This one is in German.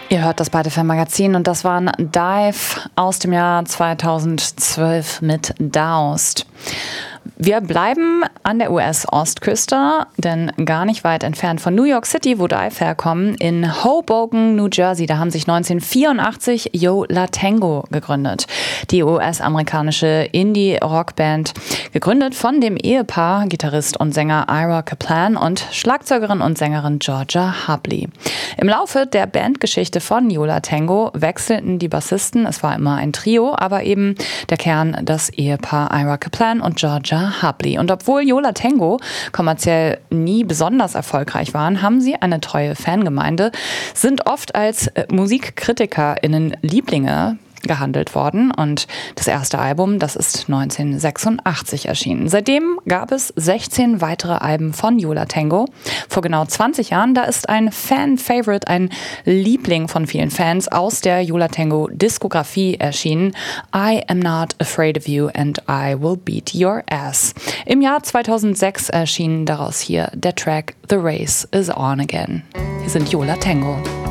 Ihr hört das Beide Fan-Magazin und das waren Dive aus dem Jahr 2012 mit Doused. Wir bleiben an der US-Ostküste, denn gar nicht weit entfernt von New York City, wo Dive herkommen, in Hoboken, New Jersey. Da haben sich 1984 Yo La Tengo gegründet. Die US-amerikanische Indie-Rockband, gegründet von dem Ehepaar, Gitarrist und Sänger Ira Kaplan und Schlagzeugerin und Sängerin Georgia Hubley. Im Laufe der Bandgeschichte von Yo La Tengo wechselten die Bassisten. Es war immer ein Trio, aber eben der Kern, das Ehepaar Ira Kaplan und Georgia Hubley. Und obwohl Yo La Tengo kommerziell nie besonders erfolgreich waren, haben sie eine treue Fangemeinde, sind oft als MusikkritikerInnen Lieblinge gehandelt worden. Und das erste Album, das ist 1986 erschienen. Seitdem gab es 16 weitere Alben von Yo La Tengo. Vor genau 20 Jahren, da ist ein Fan-Favorite, ein Liebling von vielen Fans aus der Yo La Tengo Diskografie erschienen. I Am Not Afraid of You and I Will Beat Your Ass. Im Jahr 2006 erschien daraus hier der Track The Race Is On Again. Hier sind Yo La Tengo.